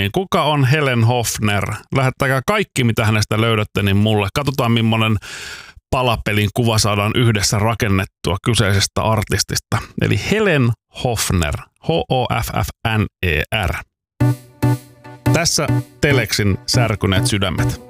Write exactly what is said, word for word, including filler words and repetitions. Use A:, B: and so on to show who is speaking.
A: niin kuka on Helen Hofner? Lähettäkää kaikki, mitä hänestä löydätte, niin mulle. Katsotaan, millainen palapelin kuva saadaan yhdessä rakennettua kyseisestä artistista. Eli Helen Hofner. H O F F N E R. Tässä Telexin särkyneet sydämet.